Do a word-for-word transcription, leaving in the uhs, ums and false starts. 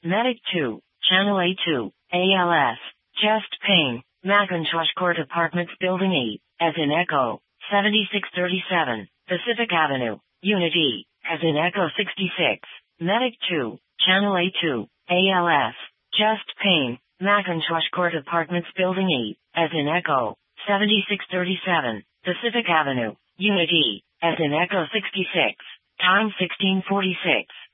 Medic two, Channel A two, A L S, Chest Pain, Macintosh Court Apartments Building eight, as in Echo, seventy-six thirty-seven, Pacific Avenue, Unit E, as in Echo sixty-six, Medic two, Channel A two, A L S, Chest Pain, Macintosh Court Apartments Building eight, as in Echo, seventy-six thirty-seven, Pacific Avenue, Unit E, as in Echo sixty-six, time sixteen forty-six.